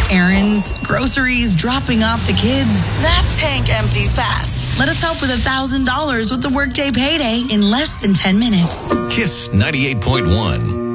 Errands, groceries, dropping off the kids. That tank empties fast. Let us help with $1,000 with the Workday Payday in less than 10 minutes. Kiss 98.1.